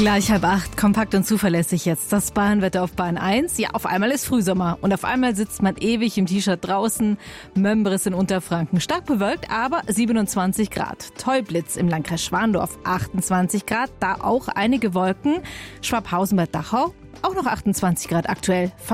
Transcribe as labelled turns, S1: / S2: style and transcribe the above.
S1: Gleich 7:30, kompakt und zuverlässig jetzt. Das Bahnwetter auf Bahn 1. Ja, auf einmal ist Frühsommer und auf einmal sitzt man ewig im T-Shirt draußen. Mömbris in Unterfranken. Stark bewölkt, aber 27 Grad. Teublitz im Landkreis Schwandorf 28 Grad. Da auch einige Wolken. Schwabhausen bei Dachau auch noch 28 Grad aktuell.